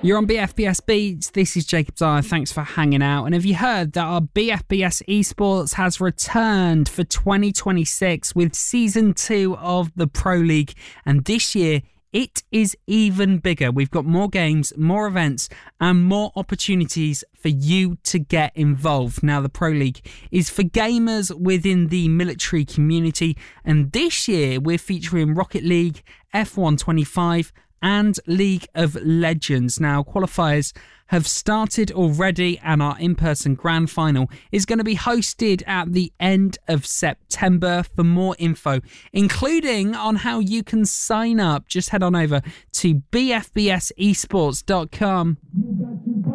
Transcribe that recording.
You're on BFBS Beats. This is Jacob Dyer. Thanks for hanging out. And have you heard that our BFBS Esports has returned for 2026 with Season 2 of the Pro League? And this year, it is even bigger. We've got more games, more events, and more opportunities for you to get involved. Now, the Pro League is for gamers within the military community. And this year, we're featuring Rocket League, F1 25, and League of Legends. Now, qualifiers have started already, and our in-person grand final is going to be hosted at the end of September. For more info, including on how you can sign up, just head on over to bfbsesports.com.